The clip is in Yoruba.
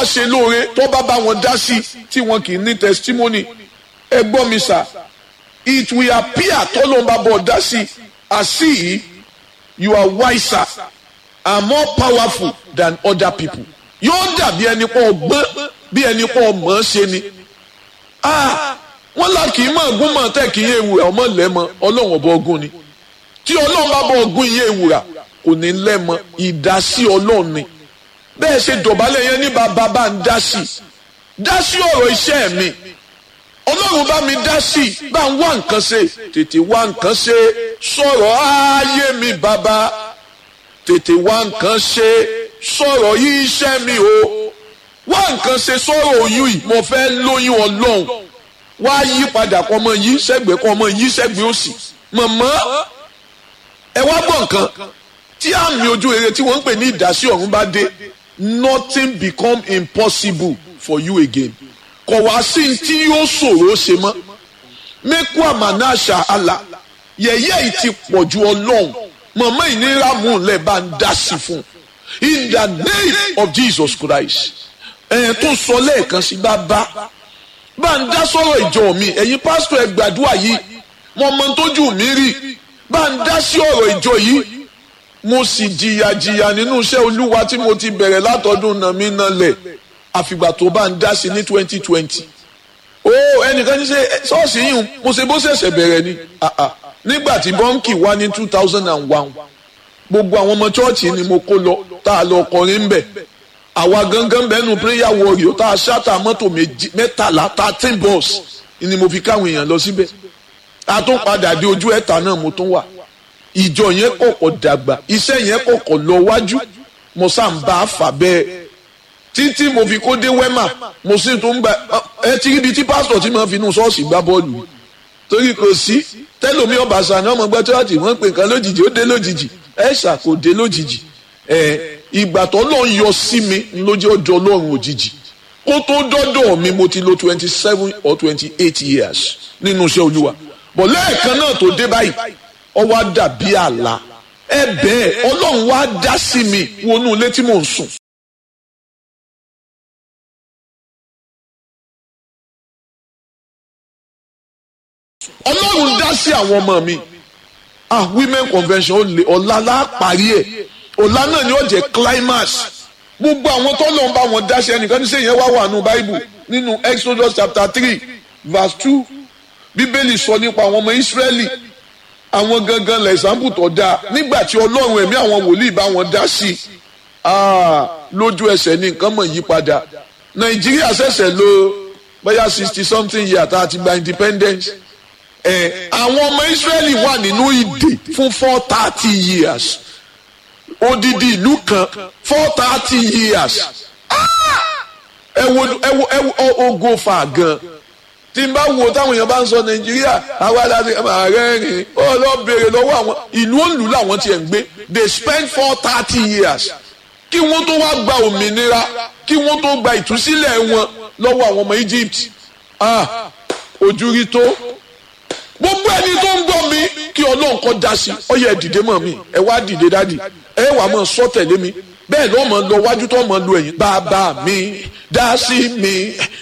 ṣe lóore tó bá wọn dá sí tí wọn kì í ní testimony ẹ gbọ́ mi sà it will appear tọ́lọ́run bá bọ̀ dá sí as if you are wiser and more powerful than other people yóò dàbí ẹni pọ̀ ọgbọ́n bí ẹni pọ̀ mọ̀ ọ́ ṣe ni wọ́n là kì í mọ̀ ọ̀gùn mọ̀ tẹ́ kì í yé ewúrà ọmọ lẹ́mọ ọlọ́run ọba ọgùn ni tí ọlọ́run bá bọ̀ ọgùn yé ewúrà kò ní lẹ́mọ ìdásí ọlọ́run ni bẹ́ẹ̀ ṣe dọ̀bálẹ̀ yẹn ní bàbá bá ń dá sí ọ̀rọ̀ iṣẹ́ mi ọlọ́run bá mi dá sí bá ń wá nǹkan ṣe tètè wá nǹkan ṣe sọ̀rọ̀ ayé mi bàbá tètè wá nǹkan ṣe sọ̀rọ̀ yí iṣẹ́ mi o wá nǹkan ṣe sọ̀rọ̀ oyún yìí mo fẹ́ lóyún ọlọ́run wá yí padà kọ́ ọmọ yí sẹ́gbẹ̀ẹ́ kọ́ ọmọ yí sẹ́gbẹ̀ẹ́ òsì mọ̀mọ́ ẹ wá gbọ́ nǹkan tí àmì ojú rere tí wọ́n ń pè ní ìdásí ọ̀run bá dé nothing become impossible for you again kò wá sí tí yóò ṣòro ṣe mọ́ mẹ́kú àmàna àṣà àlà yẹ̀yẹ́ yìí ti pọ̀ ju ọlọ́run mọ̀mọ́ ìnira mú un lẹ̀ bá ń dá sí fún in the name of Jesus Christ tó sọ lẹ́ẹ̀kan sí bá ń dá sọ̀rọ̀ ìjọ mi ẹ̀yin pásítọ̀ ẹ gbàdúrà yìí mo mọ tójú mi rí bá ń dá sí ọ̀rọ̀ ìjọ yìí mo sì jìyà nínú iṣẹ́ olúwa tí mo ti bẹ̀rẹ̀ látọdún náà mi náà lẹ̀ àfìgbà tó bá ń dá sí ní 2020 ẹnìkan ní ṣe ṣọ́ọ̀ṣì yìí mo ṣe bó ṣẹ̀ṣẹ̀ bẹ̀rẹ̀ ni nígbà tí bọ́ǹkì wá ní 2001 gbogbo àwọn ọmọ chọ́ọ̀chì ni mo kó lọ tá a lọ kọrin ń bẹ̀ àwa gangan bẹ́ẹ̀nu prayer warrior tá a ṣáàtà mọ́tò 13 13 bus ni mo fi káwọn èèyàn lọ síbẹ̀ a tún padà dé ojú ẹ̀ta náà mo tún wà ìjọ yẹn kọ̀kọ̀ dàgbà iṣẹ́ yẹn kọ̀kọ̀ lọ wájú mo sá ń bá a fà bẹ́ẹ̀ títí mo fi kó dé wẹ́mà mo sì tún gba ẹ ti rí ibi tí pásítọ̀ tí mo fi inú ṣọ́ọ̀ṣì gbá bọ́ọ̀lù torí kò sí tẹ́lómi ọ̀bàṣà ni ọmọ gbẹ́tọ́ àti wọ́n pè nǹkan lójijì ó dé lójijì ẹ̀ṣà kò dé lójijì ìgbà tó lọ́n yọ sí mi lójú ọjọ́ ọlọ́run òjijì kó tó dọ́dọ̀ mi mo ti lo 27 or 28 years nínú iṣẹ́ olúwa bọ̀ lẹ́ẹ̀kan náà tó dé báyìí ó wá dàbí àlá bẹ́ẹ̀ ọlọ́run wá dá sí mi wọnú ilé tí mò ń sùn. ọlọ́run dá sí àwọn ọmọ mi women convention ọ̀la la parí ẹ̀ ọ̀la náà ni ó jẹ́ climax gbogbo àwọn tó lọ́n bá wọn dá sí ẹnìkan ní sẹ́yìn wá wà nù Bible nínú Exodus chapter 3 verse 2 bíbélì sọ nípa àwọn ọmọ Ísírẹ́lì àwọn gangan lẹ̀ example tó dáa nígbà tí ọlọ́run ẹ̀mí àwọn wòlíì bá wọn dá sí lójú ẹsẹ̀ ní nǹkan mọ̀ yí padà Nàìjíríà ṣẹ̀ṣẹ̀ lò bóyá 60 something years tá a ti gba independence àwọn ọmọ Ísírẹ́lì wà nínú ìdè fún 430 years odidi ìlú kan 430 years ẹ wo ogo fa gan tí n bá wo táwọn èèyàn bá ń sọ Nàìjíríà àwa láti ààrẹ rìn ó lọ béèrè lọ́wọ́ àwọn ìlú òǹlù làwọn tiẹ̀ ń gbé they spend 430 years kí wọ́n tó wá gba òmìnira kí wọ́n tó gba ìtúsílẹ̀ wọn lọ́wọ́ àwọn ọmọ Egypt ojú rí tó gbogbo ẹni tó ń gbọ́ mi kí Ọlọ́run kó dá sí ó yẹ dìde mọ́ mi ẹ wá dìde dádì ẹ wà mọ́ sọ tẹ̀lé mi bẹ́ẹ̀ ló mọ̀ lọ wájú tó mọ̀ lu ẹ̀yìn bàbá mi dá sí mi